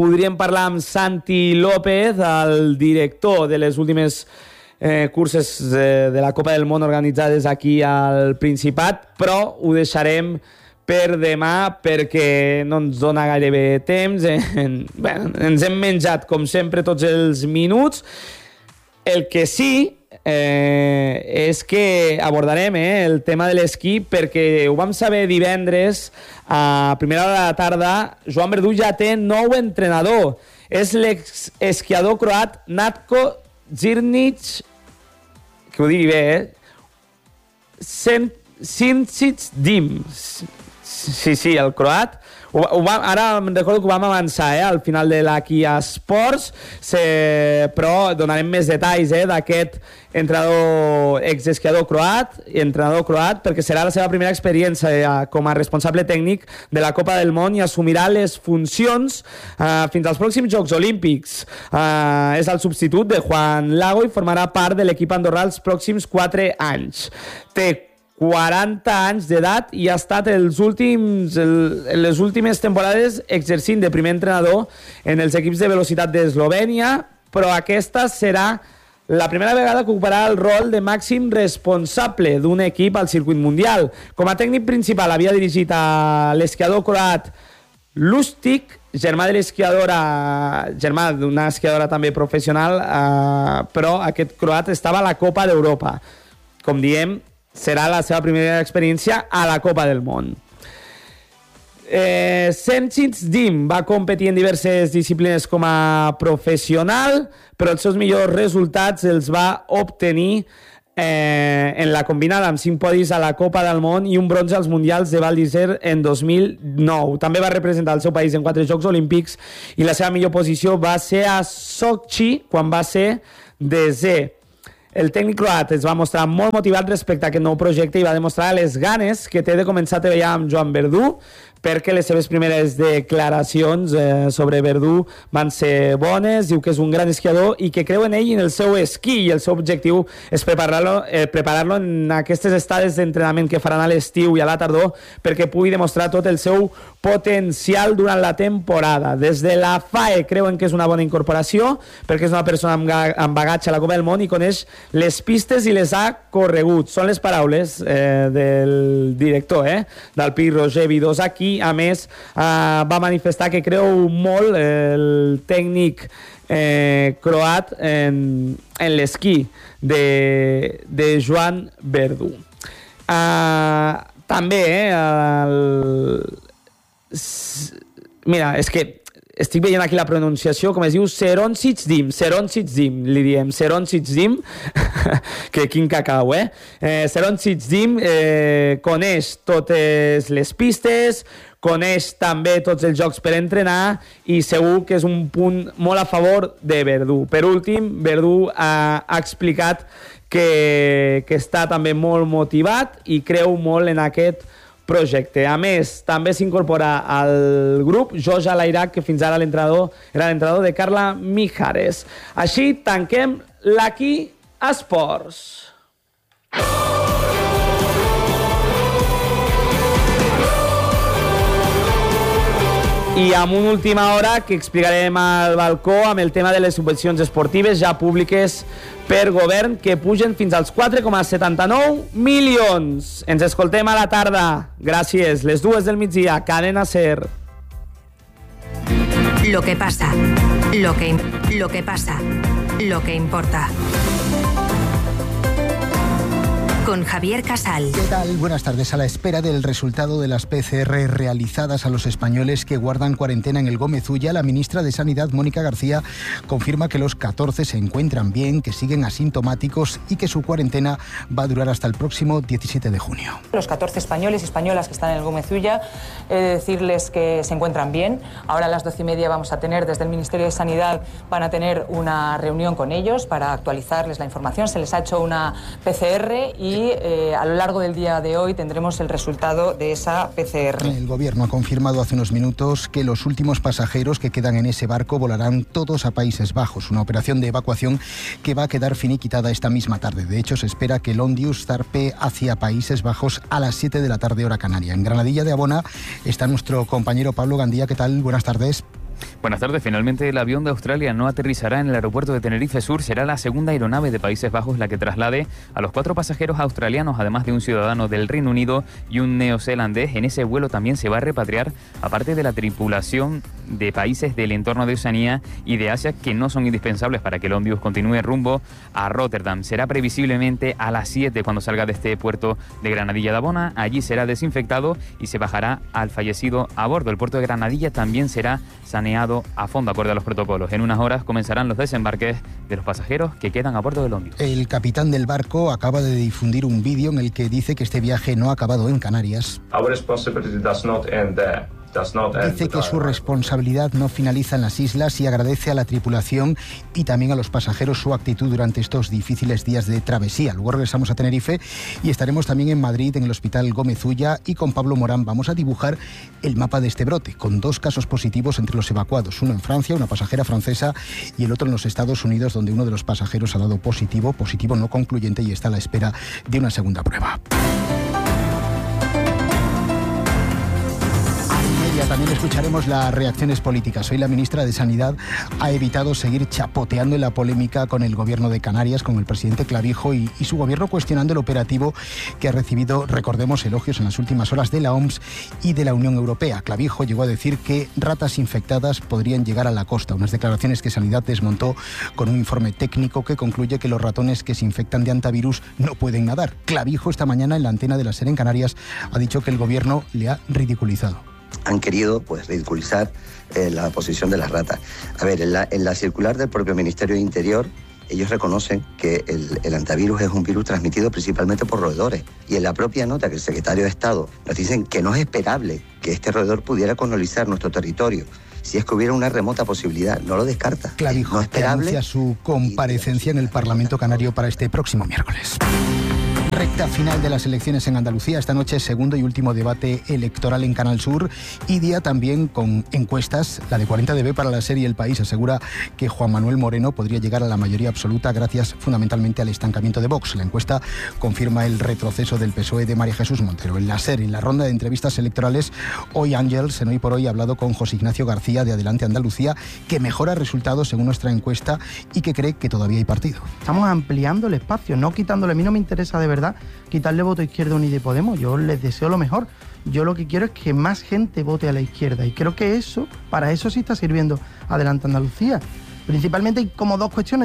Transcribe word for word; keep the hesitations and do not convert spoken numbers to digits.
Podríem parlar amb Santi López, el director de les últimes eh, curses de, de la Copa del Món organitzades aquí al Principat, però ho deixarem per demà perquè no ens dona gairebé temps. En, bueno, ens hem menjat, com sempre, tots els minuts. El que sí eh, és que abordarem eh, el tema de l'esquí, perquè ho vam saber divendres a primera hora de la tarda. Joan Verdú ja té nou entrenador. És l'exesquiador croat Natko Zirnic, que ho digui bé, eh? Sincic Dim. Sí, sí, el croat. Ho, ho va, ara em recordo que ho vam avançar eh, al final de la Kia Sports, se, però donarem més detalls eh, d'aquest entrenador, exesquiador croat, entrenador croat, perquè serà la seva primera experiència eh, com a responsable tècnic de la Copa del Món i assumirà les funcions eh, fins als pròxims Jocs Olímpics. Eh, és el substitut de Juan Lago i formarà part de l'equip andorrà els pròxims quatre anys. Té quaranta anys d'edat i ha estat els últims, el, les últimes temporades exercint de primer entrenador en els equips de velocitat d'Eslovènia, però aquesta serà la primera vegada que ocuparà el rol de màxim responsable d'un equip al circuit mundial. Com a tècnic principal havia dirigit a l'esquiador croat Lustig, germà de l'esquiadora, germà d'una esquiadora també professional, eh, però aquest croat estava a la Copa d'Europa. Com diem, serà la seva primera experiència a la Copa del Món. Eh, Sincic Dim va competir en diverses disciplines com a professional, però els seus millors resultats els va obtenir eh, en la combinada, amb cinc podis a la Copa del Món i un bronze als Mundials de Val d'Isère en dos mil nou. També va representar el seu país en quatre Jocs Olímpics i la seva millor posició va ser a Sochi, quan va ser desè. El tècnic croat es va mostrar molt motivat respecte a aquest nou projecte i va demostrar les ganes que té de començar a treballar amb Joan Verdú, perquè les seves primeres declaracions eh, sobre Verdú van ser bones. Diu que és un gran esquiador i que creu en ell i en el seu esquí, i el seu objectiu és preparar-lo eh, preparar-lo en aquestes estades d'entrenament que faran a l'estiu i a la tardor, perquè pugui demostrar tot el seu potencial durant la temporada. Des de la F A E creuen que és una bona incorporació, perquè és una persona amb, amb bagatge a la Copa del Món i coneix les pistes i les ha corregut. Són les paraules eh, del director, eh, del Pi Roger Vidós. Aquí, a més, eh, va manifestar que creu molt el tècnic eh, croat en, en l'esquí de, de Joan Verdú. Eh, també, eh, el... mira, és que estic veient aquí la pronunciació, com es diu, Seroncic Dim, Seroncic Dim, li diem, Seroncic Dim, que quin cacau, eh? eh Seroncic Dim eh, coneix totes les pistes, coneix també tots els jocs per entrenar i segur que és un punt molt a favor de Verdú. Per últim, Verdú ha, ha explicat que, que està també molt motivat i creu molt en aquest projecte. A més, també s'incorpora al grup Jorge Alairac, que fins ara l'entrenador era l'entrenador de Carla Mijares. Així tanquem l'Aqui Esports. I amb una última hora que explicarem al balcó amb el tema de les subvencions esportives ja públiques per govern, que pugen fins als quatre coma setanta-nou milions. Ens escoltem a la tarda. Gràcies. Les dues del migdia. Cadena SER. Lo que pasa. Lo que, lo que pasa. Lo que importa. Con Javier Casal. ¿Qué tal? Buenas tardes. A la espera del resultado de las P C R realizadas a los españoles que guardan cuarentena en el Gómez Ulla, la ministra de Sanidad, Mónica García, confirma que los catorce se encuentran bien, que siguen asintomáticos y que su cuarentena va a durar hasta el próximo diecisiete de junio. Los catorce españoles y españolas que están en el Gómez Ulla, he de decirles que se encuentran bien. Ahora a las doce y media vamos a tener, desde el Ministerio de Sanidad, van a tener una reunión con ellos para actualizarles la información. Se les ha hecho una P C R y Y eh, a lo largo del día de hoy tendremos el resultado de esa P C R. El Gobierno ha confirmado hace unos minutos que los últimos pasajeros que quedan en ese barco volarán todos a Países Bajos, una operación de evacuación que va a quedar finiquitada esta misma tarde. De hecho, se espera que el Ondius zarpe hacia Países Bajos a las siete de la tarde hora canaria. En Granadilla de Abona está nuestro compañero Pablo Gandía. ¿Qué tal? Buenas tardes. Buenas tardes. Finalmente el avión de Australia no aterrizará en el aeropuerto de Tenerife Sur. Será la segunda aeronave de Países Bajos la que traslade a los cuatro pasajeros australianos, además de un ciudadano del Reino Unido y un neozelandés. En ese vuelo también se va a repatriar, aparte de la tripulación de países del entorno de Oceanía y de Asia, que no son indispensables para que el ómnibus continúe rumbo a Rotterdam. Será previsiblemente a las siete cuando salga de este puerto de Granadilla de Abona. Allí será desinfectado y se bajará al fallecido a bordo. El puerto de Granadilla también será saneado a fondo, acorde a los protocolos. En unas horas comenzarán los desembarques de los pasajeros que quedan a bordo del ómnibus. El capitán del barco acaba de difundir un vídeo en el que dice que este viaje no ha acabado en Canarias. Our responsibility does not end there. Dice que su responsabilidad no finaliza en las islas y agradece a la tripulación y también a los pasajeros su actitud durante estos difíciles días de travesía. Luego regresamos a Tenerife y estaremos también en Madrid, en el Hospital Gómez Ulla, y con Pablo Morán vamos a dibujar el mapa de este brote, con dos casos positivos entre los evacuados, uno en Francia, una pasajera francesa, y el otro en los Estados Unidos, donde uno de los pasajeros ha dado positivo, positivo no concluyente, y está a la espera de una segunda prueba. También escucharemos las reacciones políticas. Hoy la ministra de Sanidad ha evitado seguir chapoteando en la polémica con el gobierno de Canarias, con el presidente Clavijo y, y su gobierno cuestionando el operativo que ha recibido, recordemos, elogios en las últimas horas de la O M S y de la Unión Europea. Clavijo llegó a decir que ratas infectadas podrían llegar a la costa, unas declaraciones que Sanidad desmontó con un informe técnico que concluye que los ratones que se infectan de hantavirus no pueden nadar. Clavijo esta mañana en la antena de la SER en Canarias ha dicho que el gobierno le ha ridiculizado. Han querido pues ridiculizar eh, la posición de las ratas. A ver, en la, en la circular del propio Ministerio de Interior, ellos reconocen que el, el hantavirus es un virus transmitido principalmente por roedores. Y en la propia nota que el secretario de Estado nos dicen que no es esperable que este roedor pudiera colonizar nuestro territorio. Si es que hubiera una remota posibilidad, no lo descarta. Clavijo no esperable, anuncia su comparecencia en el Parlamento Canario para este próximo miércoles. Recta final de las elecciones en Andalucía. Esta noche segundo y último debate electoral en Canal Sur y día también con encuestas. La de cuarenta de B para la serie El País asegura que Juan Manuel Moreno podría llegar a la mayoría absoluta gracias fundamentalmente al estancamiento de Vox. La encuesta confirma el retroceso del P S O E de María Jesús Montero. En la serie, en la ronda de entrevistas electorales, hoy Ángels, en Hoy por Hoy, ha hablado con José Ignacio García de Adelante Andalucía, que mejora resultados según nuestra encuesta y que cree que todavía hay partido. Estamos ampliando el espacio, no quitándole. A mí no me interesa de verdad quitarle voto a Izquierda Unida y Podemos. Yo les deseo lo mejor. Yo lo que quiero es que más gente vote a la izquierda y creo que eso, para eso sí está sirviendo Adelante Andalucía. Principalmente hay como dos cuestiones.